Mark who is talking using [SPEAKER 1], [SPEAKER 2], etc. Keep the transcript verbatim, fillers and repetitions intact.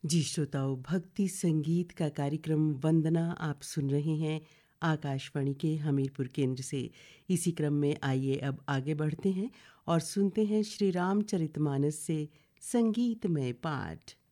[SPEAKER 1] जी श्रोताओं, भक्ति संगीत का कार्यक्रम वंदना आप सुन रहे हैं आकाशवाणी के हमीरपुर केंद्र से। इसी क्रम में आइए अब आगे बढ़ते हैं और सुनते हैं श्री रामचरितमानस से संगीतमय पाठ।